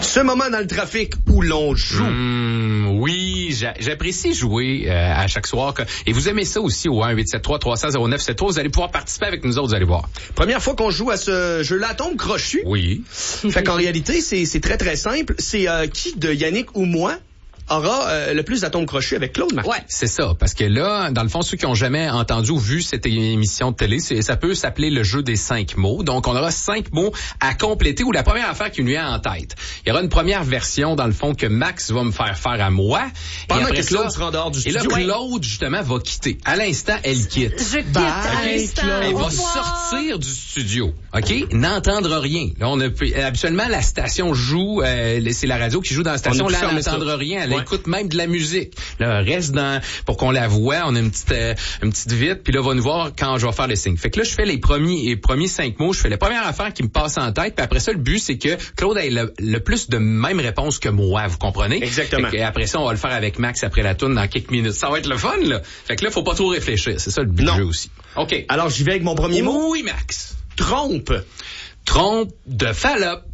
Ce moment dans le trafic où l'on joue. Oui, j'apprécie jouer à chaque soir. Et vous aimez ça aussi au 1-873-300-0973. Vous allez pouvoir participer avec nous autres, vous allez voir. Première fois qu'on joue à ce jeu-là à tombe crochu. Oui. Fait qu'en réalité, c'est très très simple. C'est qui de Yannick ou moi aura le plus d'atomes crochus avec Claude Marquis. Ouais, c'est ça. Parce que là, dans le fond, ceux qui ont jamais entendu ou vu cette émission de télé, ça peut s'appeler le jeu des 5 mots. Donc, on aura 5 mots à compléter ou la première affaire qui nous vient en tête. Il y aura une première version, dans le fond, que Max va me faire à moi. Pendant que Claude sera en dehors du studio. Et là, Claude, justement, va quitter. À l'instant, elle quitte. Je quitte à l'instant. Elle va sortir du studio. OK? N'entendre rien. Là, habituellement, la station joue, c'est la radio qui joue dans la station. Là, elle n'entendra rien. Elle écoute même de la musique. Là, reste pour qu'on la voie, on a une petite vitre, puis là, va nous voir quand je vais faire le signe. Fait que là, je fais les premiers 5 mots, je fais la première affaire qui me passe en tête, puis après ça, le but, c'est que Claude ait le plus de même réponse que moi, vous comprenez? Exactement. Et après ça, on va le faire avec Max après la tourne dans quelques minutes. Ça va être le fun, là. Fait que là, faut pas trop réfléchir. C'est ça le but du jeu aussi. OK. Alors, j'y vais avec mon premier mot. Oui, Max. Trompe. Trompe de Fallope.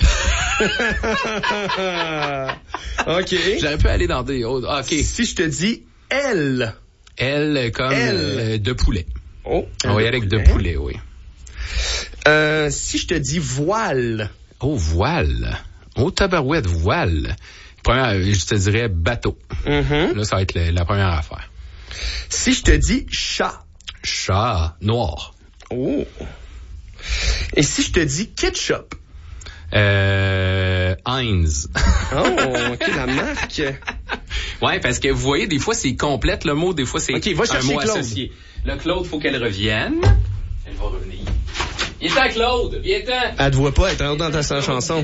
OK. J'aurais pu aller dans des autres. OK. Si je te dis L. L comme de poulet. Oh. On va y aller avec de poulet, oui. Si je te dis voile. Oh, voile. Oh, tabarouette, voile. Première, je te dirais bateau. Mm-hmm. Là, ça va être la première affaire. Si je te dis chat. Chat noir. Oh. Et si je te dis ketchup? Heinz. Oh, OK, la marque. Ouais, parce que vous voyez, des fois, c'est complète le mot, des fois, c'est va chercher un mot Claude. associé. Là, Claude, faut qu'elle revienne. Elle va revenir. Viens-t'en, Claude! Viens-t'en! Elle te voit pas, elle est dans ta chanson.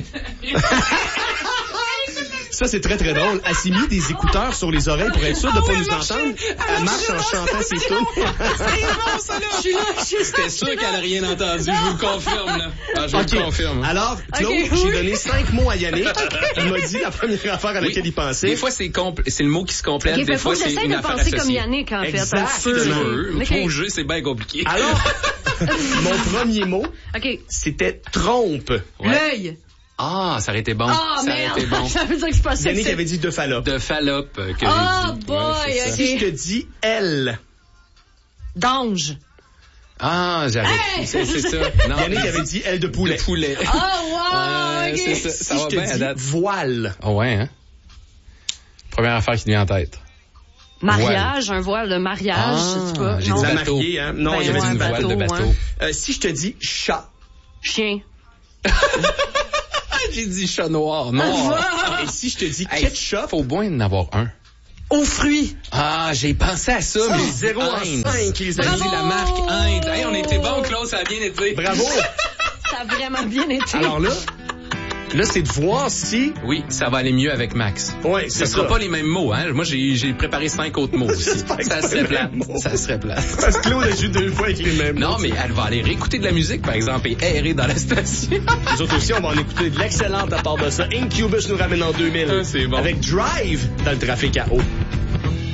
Ça, c'est très, très drôle. Elle s'est mis des écouteurs sur les oreilles pour être sûre de pas nous entendre. Elle marche en chantant ses tunes. C'est bon, ça, là! C'était sûr qu'elle n'a rien entendu. Je vous le confirme, là. Ah, je vous le confirme. Alors, Claude, j'ai donné 5 mots à Yannick. Il m'a dit la première affaire à laquelle il pensait. Des fois, c'est le mot qui se complète. Des fois, c'est une affaire associée. comme Yannick, en fait. Exactement. Trop jeu, c'est bien compliqué. Alors, mon premier mot, c'était trompe. L'œil. Ah, ça aurait été bon. Ah, ça aurait été bon. Ça veut dire que c'est pas ça. Yannick avait dit de Fallope. De Fallope que j'ai dit. Oh boy, ouais, Si je te dis L. D'ange. Ah, j'avais. Hey! C'est ça. Non, Yannick avait dit L de poulet. De poulet. Oh wow, OK. C'est ça. Ça Si va je bien te à dis date. voile. Ah ouais, hein? Première affaire qui me vient en tête. Mariage, un voile de mariage, je sais pas. J'ai Non. dit La bateau. mariée, hein? Non, il y avait une une voile de bateau. Ouais. Si je te dis chat. Chien. J'ai dit chat noir. Noir. Et si je te dis ketchup. Faut bien en avoir un. Aux fruits. Ah, j'ai pensé à ça, mais 0 à 5, les amis. J'ai la marque Heinz. Hey, on était bon, Claude, ça a bien été. Bravo. Ça a vraiment bien été. Alors là, c'est de voir si... Oui, ça va aller mieux avec Max. Ouais, Ce sera pas les mêmes mots, hein. Moi, j'ai préparé 5 autres mots aussi. Ça serait plat. Ça serait plat. Parce que Claude a joué 2 fois avec les mêmes mots. Non, mais elle va aller réécouter de la musique, par exemple, et errer dans la station. Nous autres aussi, on va en écouter de l'excellente à part de ça. Incubus nous ramène en 2000. C'est bon. Avec Drive dans le trafic à eau.